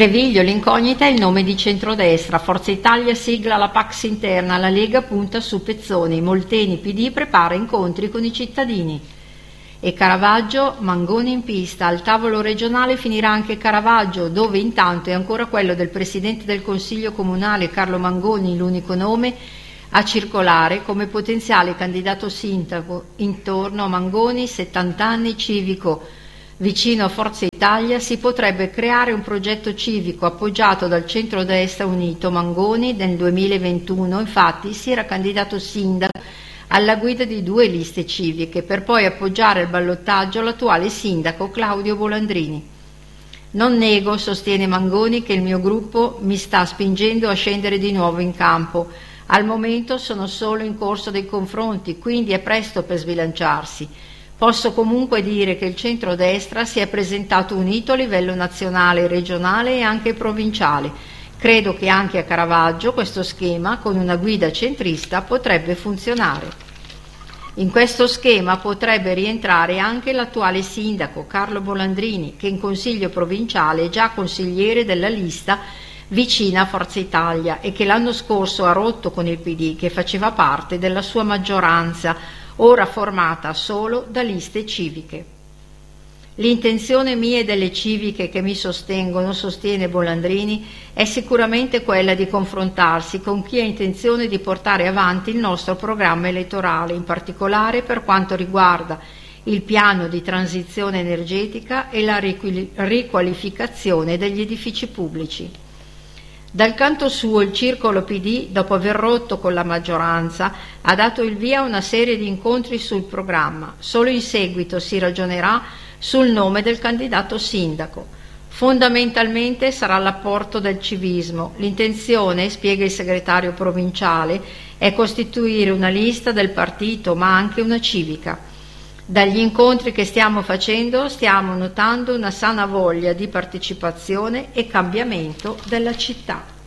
Treviglio, l'incognita è il nome di centrodestra, Forza Italia sigla la Pax interna, la Lega punta su Pezzoni, Molteni PD prepara incontri con i cittadini. E Caravaggio, Mangoni in pista, al tavolo regionale finirà anche Caravaggio, dove intanto è ancora quello del Presidente del Consiglio Comunale Carlo Mangoni l'unico nome a circolare come potenziale candidato sindaco. Intorno a Mangoni, 70 anni, civico, vicino a Forza Italia, si potrebbe creare un progetto civico appoggiato dal centrodestra unito. Mangoni nel 2021 infatti si era candidato sindaco alla guida di 2 liste civiche per poi appoggiare al ballottaggio l'attuale sindaco Claudio Bolandrini. Non nego, sostiene Mangoni, che il mio gruppo mi sta spingendo a scendere di nuovo in campo. Al momento sono solo in corso dei confronti, quindi è presto per sbilanciarsi. Posso comunque dire che il centrodestra si è presentato unito a livello nazionale, regionale e anche provinciale. Credo che anche a Caravaggio questo schema, con una guida centrista, potrebbe funzionare. In questo schema potrebbe rientrare anche l'attuale sindaco Carlo Bolandrini, che in Consiglio provinciale è già consigliere della lista vicina a Forza Italia e che l'anno scorso ha rotto con il PD, che faceva parte della sua maggioranza, ora formata solo da liste civiche. L'intenzione mia e delle civiche che mi sostengono, sostiene Bolandrini, è sicuramente quella di confrontarsi con chi ha intenzione di portare avanti il nostro programma elettorale, in particolare per quanto riguarda il piano di transizione energetica e la riqualificazione degli edifici pubblici. Dal canto suo il circolo PD, dopo aver rotto con la maggioranza, ha dato il via a una serie di incontri sul programma. Solo in seguito si ragionerà sul nome del candidato sindaco. Fondamentalmente sarà l'apporto del civismo. L'intenzione, spiega il segretario provinciale, è costituire una lista del partito ma anche una civica. Dagli incontri che stiamo facendo stiamo notando una sana voglia di partecipazione e cambiamento della città.